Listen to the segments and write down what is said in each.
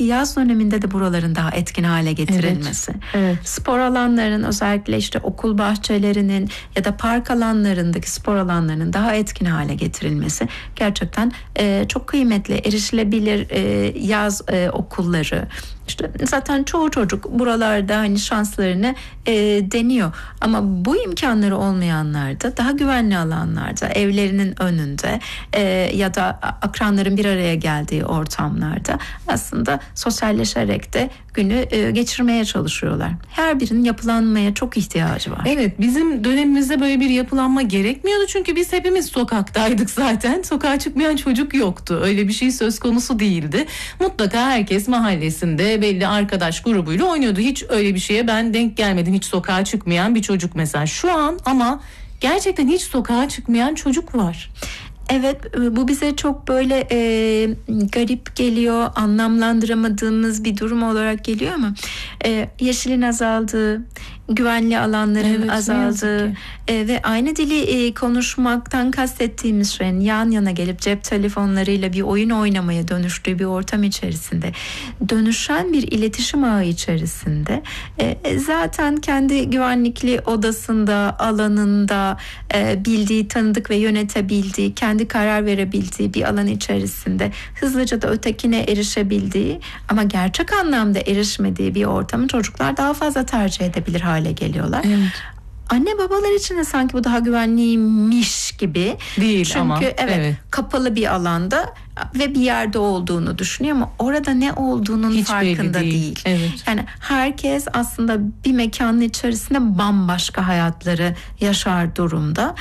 belki yaz döneminde de buraların daha etkin hale getirilmesi. Evet. Spor alanlarının, özellikle işte okul bahçelerinin ya da park alanlarındaki spor alanlarının daha etkin hale getirilmesi gerçekten çok kıymetli. Erişilebilir yaz okulları. İşte zaten çoğu çocuk buralarda hani şanslarını deniyor. Ama bu imkanları olmayanlar da daha güvenli alanlarda, evlerinin önünde ya da akranların bir araya geldiği ortamlarda aslında sosyalleşerek de günü geçirmeye çalışıyorlar. Her birinin yapılanmaya çok ihtiyacı var. Evet, bizim dönemimizde böyle bir yapılanma gerekmiyordu çünkü biz hepimiz sokaktaydık zaten. Sokağa çıkmayan çocuk yoktu. Öyle bir şey söz konusu değildi. Mutlaka herkes mahallesinde belli arkadaş grubuyla oynuyordu. Hiç öyle bir şeye ben denk gelmedim. Hiç sokağa çıkmayan bir çocuk mesela. Şu an ama gerçekten hiç sokağa çıkmayan çocuk var. Evet, bu bize çok böyle garip geliyor, anlamlandıramadığımız bir durum olarak geliyor ama yeşilin azaldığı, güvenli alanların azaldığı ve aynı dili konuşmaktan kastettiğimiz şeyin yan yana gelip cep telefonlarıyla bir oyun oynamaya dönüştüğü bir ortam içerisinde, dönüşen bir iletişim ağı içerisinde zaten kendi güvenlikli odasında, alanında bildiği, tanıdık ve yönetebildiği, kendi karar verebildiği bir alan içerisinde hızlıca da ötekine erişebildiği ama gerçek anlamda erişmediği bir ortamı çocuklar daha fazla tercih edebilir hale geliyorlar. Evet. Anne babalar için de sanki bu daha güvenliymiş gibi. Değil. Çünkü ama evet, kapalı bir alanda ve bir yerde olduğunu düşünüyor ama orada ne olduğunun hiç farkında değil. Evet. Yani herkes aslında bir mekanın içerisinde bambaşka hayatları yaşar durumda.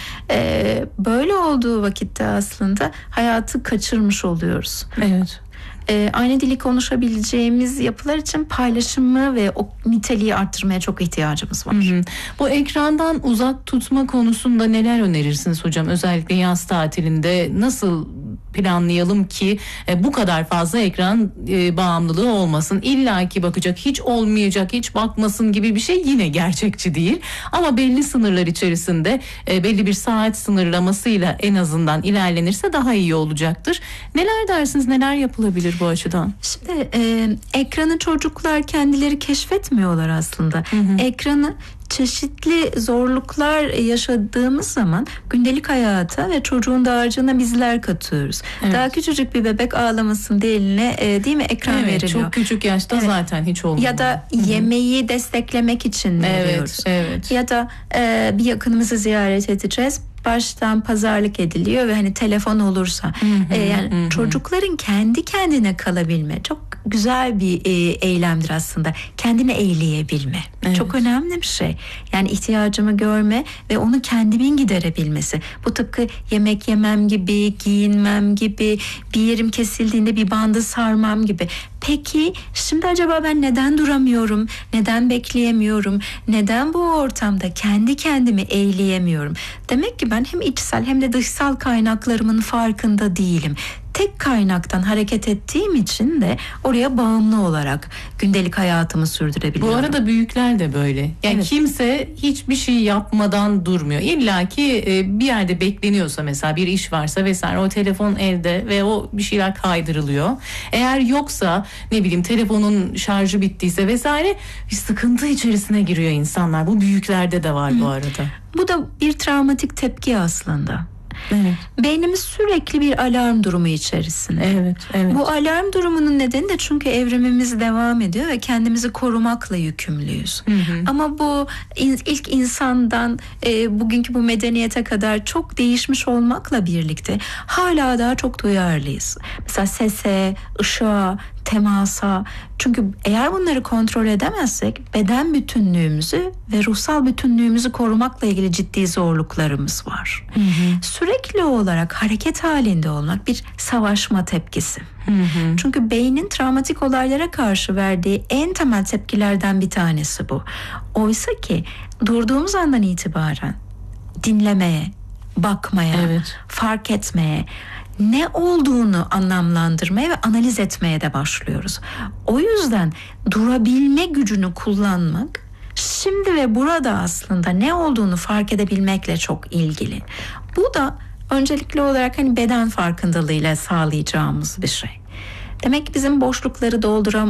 Böyle olduğu vakitte aslında hayatı kaçırmış oluyoruz. Evet. Aynı dili konuşabileceğimiz yapılar için paylaşımı ve o niteliği arttırmaya çok ihtiyacımız var. Hı hı. Bu ekrandan uzak tutma konusunda neler önerirsiniz hocam? Özellikle yaz tatilinde nasıl planlayalım ki bu kadar fazla ekran bağımlılığı olmasın? İlla ki bakacak, hiç olmayacak, hiç bakmasın gibi bir şey yine gerçekçi değil. Ama belli sınırlar içerisinde belli bir saat sınırlamasıyla en azından ilerlenirse daha iyi olacaktır. Neler dersiniz, neler yapılabilir bu açıdan? Şimdi ekranı çocuklar kendileri keşfetmiyorlar aslında. Hı hı. Ekranı çeşitli zorluklar yaşadığımız zaman gündelik hayata ve çocuğun dağarcığına bizler katıyoruz. Evet. Daha küçücük bir bebek ağlamasın diye eline değil mi ekran veriliyor. Çok küçük yaşta zaten hiç olmuyor. Ya da yemeği desteklemek için veriyoruz. Evet. Ya da bir yakınımızı ziyaret edeceğiz. Baştan pazarlık ediliyor ve hani telefon olursa yani çocukların kendi kendine kalabilme çok güzel bir eylemdir aslında. Kendini eğleyebilme. Evet. Çok önemli bir şey. Yani ihtiyacımı görme ve onu kendimin giderebilmesi. Bu tıpkı yemek yemem gibi, giyinmem gibi, bir yerim kesildiğinde bir bandı sarmam gibi. Peki şimdi acaba ben neden duramıyorum? Neden bekleyemiyorum? Neden bu ortamda kendi kendimi eğleyemiyorum? Demek ki ben hem içsel hem de dışsal kaynaklarımın farkında değilim. Tek kaynaktan hareket ettiğim için de oraya bağımlı olarak gündelik hayatımı sürdürebiliyorum. Bu arada büyükler de böyle. Yani Evet. kimse hiçbir şey yapmadan durmuyor. İlla ki bir yerde bekleniyorsa, mesela bir iş varsa vesaire, o telefon elde ve o bir şeyler kaydırılıyor. Eğer yoksa, ne bileyim, telefonun şarjı bittiyse vesaire, bir sıkıntı içerisine giriyor insanlar. Bu büyüklerde de var bu arada. Bu da bir travmatik tepki aslında. Evet. Beynimiz sürekli bir alarm durumu içerisinde. Evet. Bu alarm durumunun nedeni de çünkü evrimimiz devam ediyor ve kendimizi korumakla yükümlüyüz. Hı hı. Ama bu ilk insandan bugünkü bu medeniyete kadar çok değişmiş olmakla birlikte hala daha çok duyarlıyız. Mesela sese, ışığa, temasa. Çünkü eğer bunları kontrol edemezsek beden bütünlüğümüzü ve ruhsal bütünlüğümüzü korumakla ilgili ciddi zorluklarımız var. Hı hı. Sürekli olarak hareket halinde olmak bir savaşma tepkisi. Hı hı. Çünkü beynin travmatik olaylara karşı verdiği en temel tepkilerden bir tanesi bu. Oysa ki durduğumuz andan itibaren dinlemeye, bakmaya, fark etmeye, ne olduğunu anlamlandırmaya ve analiz etmeye de başlıyoruz. O yüzden durabilme gücünü kullanmak şimdi ve burada aslında ne olduğunu fark edebilmekle çok ilgili. Bu da öncelikli olarak hani beden farkındalığıyla sağlayacağımız bir şey. Demek ki bizim boşlukları